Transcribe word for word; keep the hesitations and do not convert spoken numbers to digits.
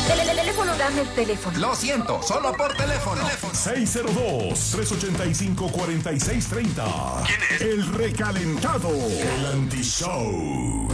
Teléfono, dame el teléfono. Lo siento, solo por teléfono. seis cero dos, tres ocho cinco, cuatro seis tres cero. ¿Quién es? El recalentado. El anti-show.